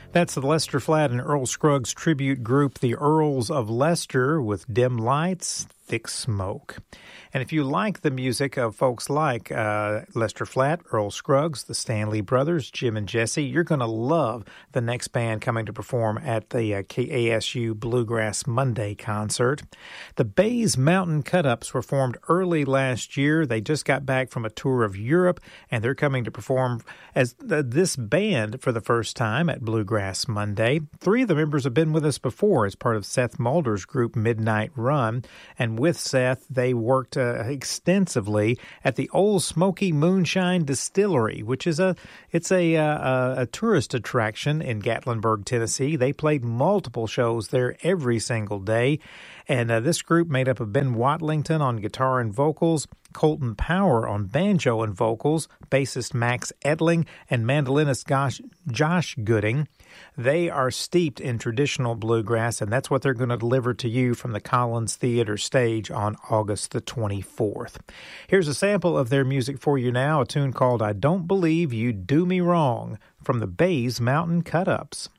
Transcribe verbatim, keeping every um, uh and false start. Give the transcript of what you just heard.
That's the Lester Flatt and Earl Scruggs tribute group, the Earls of Leicester, with Dim Lights, Thick Smoke. And if you like the music of folks like uh, Lester Flatt, Earl Scruggs, the Stanley Brothers, Jim and Jesse, you're going to love the next band coming to perform at the uh, K A S U Bluegrass Monday concert. The Bays Mountain Cut-Ups were formed early last year. They just got back from a tour of Europe, and they're coming to perform as th- this band for the first time at Bluegrass Monday. Three of the members have been with us before as part of Seth Mulder's group Midnight Run, and with Seth, they worked uh, extensively at the Old Smoky Moonshine Distillery, which is a it's a, uh, a tourist attraction in Gatlinburg, Tennessee. They played multiple shows there every single day, and uh, this group made up of Ben Watlington on guitar and vocals, Colton Power on banjo and vocals, bassist Max Edling, and mandolinist Josh, Josh Gooding. They are steeped in traditional bluegrass, and that's what they're going to deliver to you from the Collins Theater stage on August the twenty-fourth. Here's a sample of their music for you now, a tune called I Don't Believe You Do Me Wrong from the Bays Mountain Cut-Ups.